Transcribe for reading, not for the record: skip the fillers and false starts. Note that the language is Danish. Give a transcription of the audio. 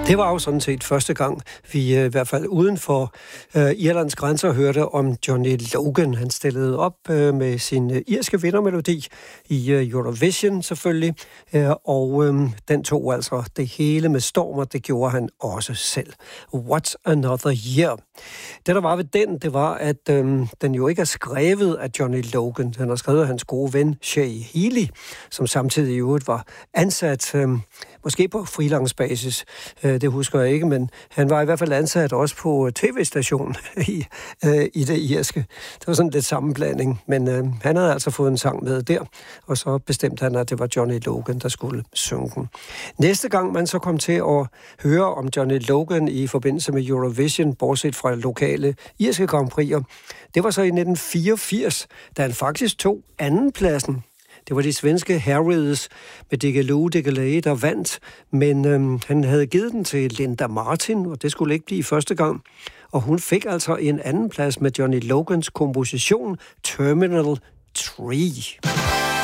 Det var jo sådan set første gang, vi i hvert fald uden for Irlands grænser hørte om Johnny Logan. Han stillede op med sin irske vindermelodi i Eurovision selvfølgelig, og den tog altså det hele med storm, og det gjorde han også selv. What's Another Year? Det der var ved den, det var, at den jo ikke er skrevet af Johnny Logan. Den er skrevet af hans gode ven Shay Healy, som samtidig i øvrigt var ansat måske på freelance-basis, det husker jeg ikke, men han var i hvert fald ansat også på tv-stationen i det irske. Det var sådan lidt sammenblanding, men han havde altså fået en sang med der, og så bestemte han, at det var Johnny Logan, der skulle synge den. Næste gang man så kom til at høre om Johnny Logan i forbindelse med Eurovision, bortset fra lokale irske Grand Prix'er, det var så i 1984, da han faktisk tog andenpladsen. Det var de svenske Harrids med Diggiloo Diggiley, der vandt, men han havde givet den til Linda Martin, og det skulle ikke blive første gang. Og hun fik altså en anden plads med Johnny Logans komposition Terminal 3.